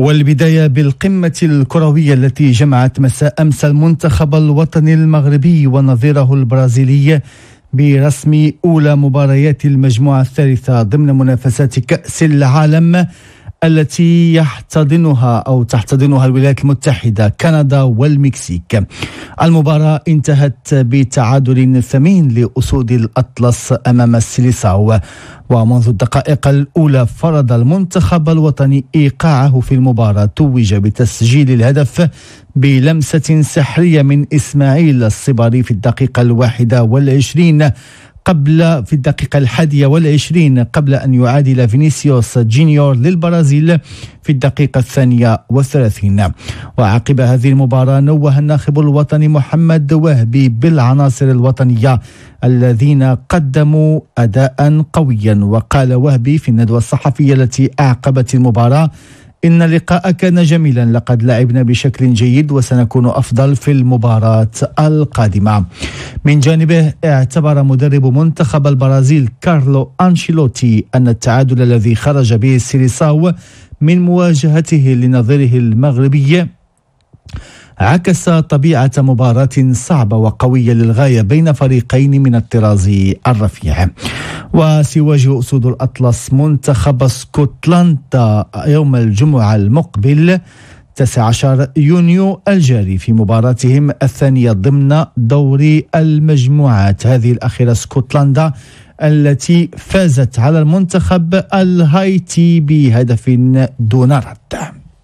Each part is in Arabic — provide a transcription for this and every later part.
والبداية بالقمة الكروية التي جمعت مساء أمس المنتخب الوطني المغربي ونظيره البرازيلي برسم أولى مباريات المجموعة الثالثة ضمن منافسات كأس العالم التي تحتضنها الولايات المتحدة، كندا والمكسيك. المباراة انتهت بتعادل ثمين لأسود الأطلس أمام السيليساو، ومنذ الدقائق الأولى فرض المنتخب الوطني إيقاعه في المباراة. توج بتسجيل الهدف بلمسة سحرية من إسماعيل الصباري في الدقيقة 21 في الدقيقة 21 قبل أن يعادل فينيسيوس جونيور للبرازيل في الدقيقة 32. وعقب هذه المباراة نوه الناخب الوطني محمد وهبي بالعناصر الوطنية الذين قدموا أداء قويا. وقال وهبي في الندوة الصحفية التي أعقبت المباراة: إن اللقاء كان جميلا، لقد لعبنا بشكل جيد وسنكون أفضل في المباراة القادمة. من جانبه اعتبر مدرب منتخب البرازيل كارلو أنشيلوتي أن التعادل الذي خرج به السيليساو من مواجهته لنظيره المغربي عكس طبيعة مباراة صعبة وقوية للغاية بين فريقين من الطراز الرفيع. وسيواجه أسود الأطلس منتخب اسكتلندا يوم الجمعة المقبل 19 يونيو الجاري في مباراتهم الثانية ضمن دور المجموعات، هذه الأخيرة اسكتلندا التي فازت على المنتخب الهايتي بهدف دون رد.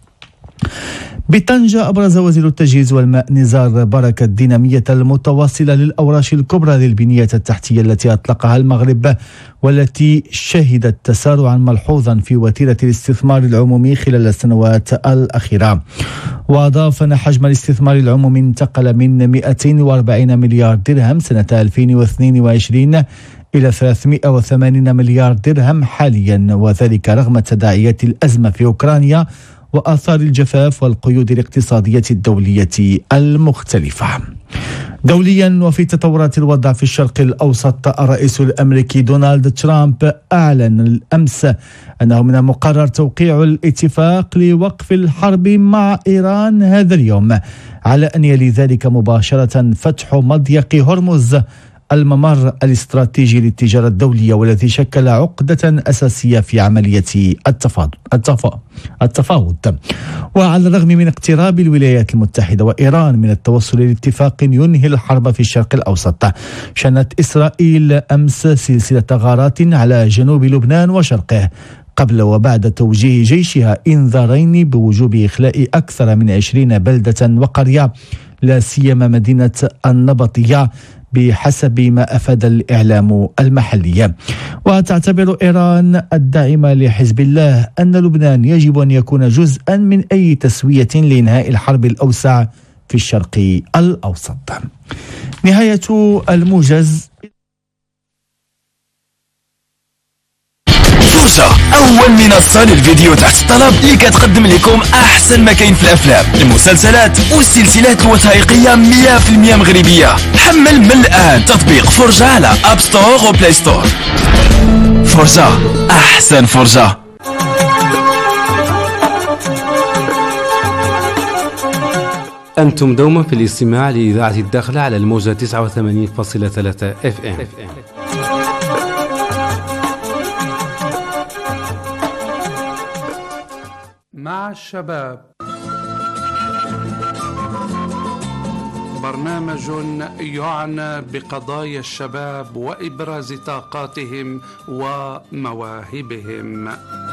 بطنجة أبرز وزير التجهيز والماء نزار بركة الدينامية المتواصلة للأوراش الكبرى للبنية التحتية التي أطلقها المغرب، والتي شهدت تسارعا ملحوظا في وتيرة الاستثمار العمومي خلال السنوات الأخيرة. وأضاف أن حجم الاستثمار العمومي انتقل من 240 مليار درهم سنة 2022 إلى 380 مليار درهم حاليا، وذلك رغم تداعيات الأزمة في أوكرانيا وآثار الجفاف والقيود الاقتصادية الدولية المختلفة. دوليا وفي تطورات الوضع في الشرق الأوسط، الرئيس الأمريكي دونالد ترامب أعلن الأمس أنه من المقرر توقيع الاتفاق لوقف الحرب مع إيران هذا اليوم، على أن يلي ذلك مباشرة فتح مضيق هرمز، الممر الاستراتيجي للتجارة الدولية والذي شكل عقدة أساسية في عملية التفاوض. وعلى الرغم من اقتراب الولايات المتحدة وإيران من التوصل لاتفاق ينهي الحرب في الشرق الأوسط، شنت إسرائيل أمس سلسلة غارات على جنوب لبنان وشرقه قبل وبعد توجيه جيشها إنذارين بوجوب إخلاء أكثر من 20 بلدة وقرية، لا سيما مدينة النبطية بحسب ما أفاد الإعلام المحلي. وتعتبر إيران الداعمة لحزب الله أن لبنان يجب أن يكون جزءا من أي تسوية لإنهاء الحرب الأوسع في الشرق الأوسط. نهاية الموجز. فرصة أول منصة للفيديو تحت الطلب اللي كتقدم لكم أحسن ما كاين في الأفلام، المسلسلات والسلسلات الوثائقية 100% مغربية. حمل من الآن تطبيق فرجة على أب ستور وبلاي ستور. فرجة، أحسن فرجة. أنتم دوما في الاستماع لإذاعة الداخلة على الموجة 89.3 FM. مع الشباب، برنامج يعنى بقضايا الشباب وإبراز طاقاتهم ومواهبهم.